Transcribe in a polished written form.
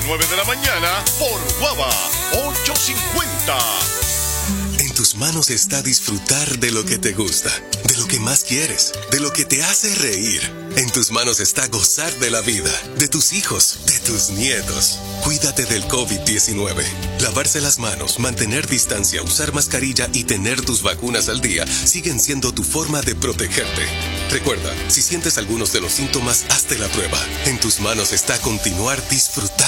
9 de la mañana por Guava 850. En tus manos está disfrutar de lo que te gusta, de lo que más quieres, de lo que te hace reír. En tus manos está gozar de la vida, de tus hijos, de tus nietos. Cuídate del COVID-19. Lavarse las manos, mantener distancia, usar mascarilla y tener tus vacunas al día siguen siendo tu forma de protegerte. Recuerda, si sientes algunos de los síntomas, hazte la prueba. En tus manos está continuar disfrutando